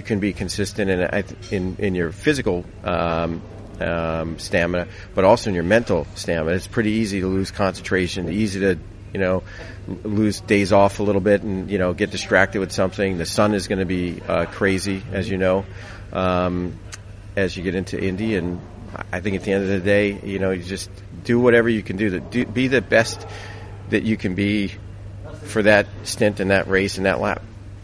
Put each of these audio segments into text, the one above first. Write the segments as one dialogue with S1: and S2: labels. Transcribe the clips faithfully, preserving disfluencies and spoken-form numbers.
S1: can be consistent in in, in your physical um, um, stamina, but also in your mental stamina. It's pretty easy to lose concentration, easy to you know lose days off a little bit, and you know get distracted with something. The sun is going to be uh, crazy, as you know, um, as you get into Indy, and I think at the end of the day, you know, you just do whatever you can do to do, be the best that you can be for that stint and that race and that lap.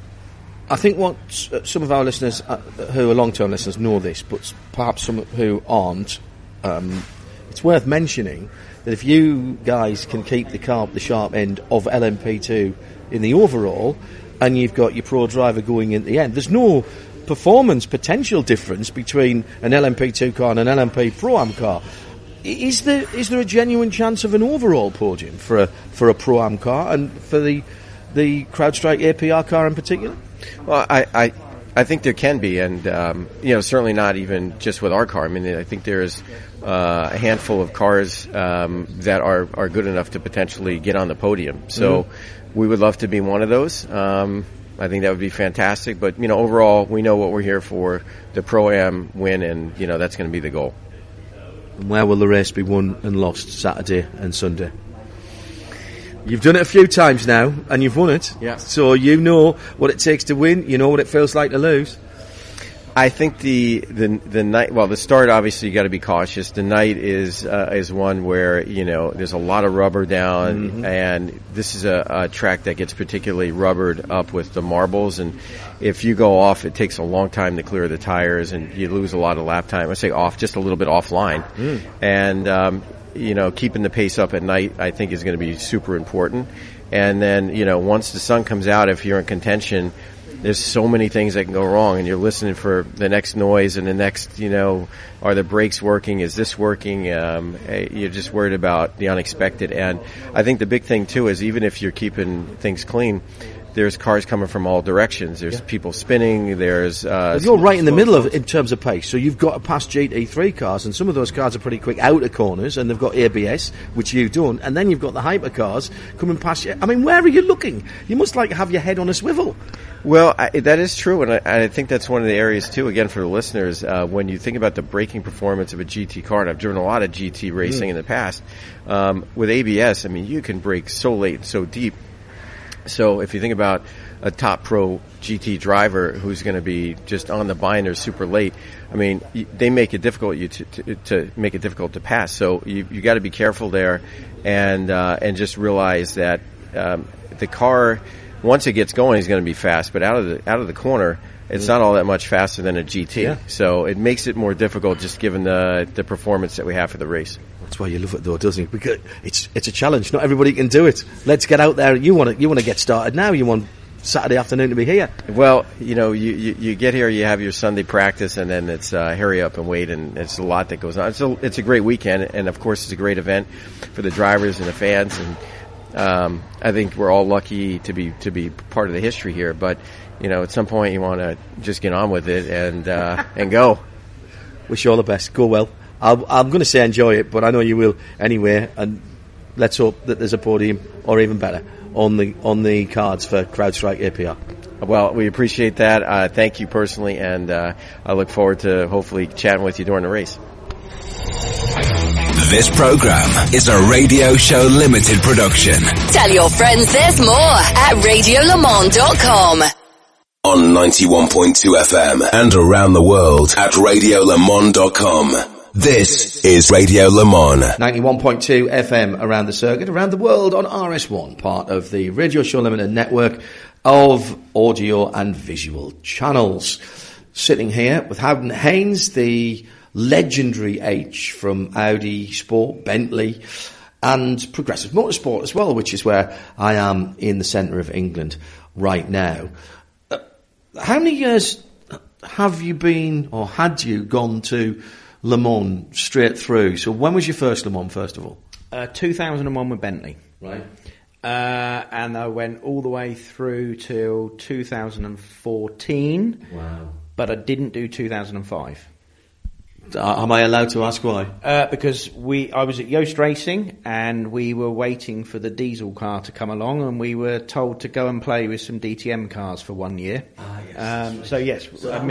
S2: I think what some of our listeners uh, who are long-term listeners know this, but perhaps some who aren't, um, it's worth mentioning that if you guys can keep the car at the sharp end of L M P two in the overall, and you've got your pro driver going in the end, there's no performance potential difference between an L M P two car and an L M P Pro-Am car. Is there is there a genuine chance of an overall podium for a for a Pro-Am car and for the the CrowdStrike A P R car in particular?
S1: Well, I I, I think there can be, and um, you know certainly not even just with our car. I mean, I think there's uh, a handful of cars um, that are, are good enough to potentially get on the podium. So mm-hmm. we would love to be one of those. Um, I think that would be fantastic. But you know, overall, we know what we're here for: the Pro-Am win, and you know that's going to be the goal.
S2: And where will the race be won and lost Saturday and Sunday? You've done it a few times now, and you've won it.
S1: Yeah.
S2: So you know what it takes to win. You know what it feels like to lose.
S1: I think the the the night. Well, the start obviously you got to be cautious. The night is uh, is one where you know there's a lot of rubber down, mm-hmm. and this is a, a track that gets particularly rubbered up with the marbles. And if you go off, it takes a long time to clear the tires, and you lose a lot of lap time. I say off, just a little bit offline, mm. and um, you know keeping the pace up at night, I think is going to be super important. And then you know once the sun comes out, if you're in contention, there's so many things that can go wrong, and you're listening for the next noise and the next, you know, are the brakes working? Is this working? Um, you're just worried about the unexpected. And I think the big thing, too, is even if you're keeping things clean, there's cars coming from all directions. There's yeah. people spinning. There's uh,
S2: well, you're right in the middle of it in terms of pace. So you've got to pass G T three cars, and some of those cars are pretty quick out of corners, and they've got A B S, which you don't. And then you've got the hypercars coming past you. I mean, where are you looking? You must like have your head on a swivel.
S1: Well, I, that is true, and I, I think that's one of the areas too. Again, for the listeners, uh, when you think about the braking performance of a G T car, and I've driven a lot of G T racing mm. in the past, um, with A B S, I mean, you can brake so late and so deep. So if you think about a top pro G T driver who's going to be just on the binder super late, I mean, they make it difficult you to, to, to make it difficult to pass. So you you got to be careful there, and uh, and just realize that um, the car, once it gets going, is going to be fast. But out of the out of the corner, it's not all that much faster than a G T. Yeah. So it makes it more difficult, just given the the performance that we have for the race.
S2: That's why you love it, though, doesn't it? Because it's it's a challenge. Not everybody can do it. Let's get out there. You want to you want to get started now. You want Saturday afternoon to be here.
S1: Well, you know, you, you, you get here, you have your Sunday practice, and then it's uh, hurry up and wait, and it's a lot that goes on. It's a, it's a great weekend, and of course it's a great event for the drivers and the fans, and um, I think we're all lucky to be to be part of the history here. But you know, at some point you want to just get on with it and uh, and go.
S2: Wish you all the best. Go well. I'll, I'm going to say enjoy it, but I know you will anyway. And let's hope that there's a podium, or even better, on the on the cards for CrowdStrike A P R.
S1: Well, we appreciate that. Uh, thank you personally, and uh, I look forward to hopefully chatting with you during the race.
S3: This program is a Radio Show Limited production.
S4: Tell your friends there's more at radio le mans dot com.
S3: On ninety-one point two F M and around the world at radio le mans dot com. This is Radio Le Mans.
S2: ninety-one point two F M around the circuit, around the world on R S one, part of the Radio Show Limited network of audio and visual channels. Sitting here with Howden Haynes, the legendary H from Audi Sport, Bentley, and Progressive Motorsport as well, which is where I am in the centre of England right now. Uh, how many years have you been, or had you gone to Le Mans straight through? So when was your first Le Mans, first of all?
S5: Uh, two thousand one with Bentley.
S2: Right.
S5: Uh, and I went all the way through till two thousand fourteen.
S2: Wow.
S5: But I didn't do two thousand five.
S2: Uh, am I allowed to ask why?
S5: Uh, because we, I was at Yost Racing, and we were waiting for the diesel car to come along, and we were told to go and play with some D T M cars for one year.
S2: Ah, yes.
S5: Um, so yes, so I mean,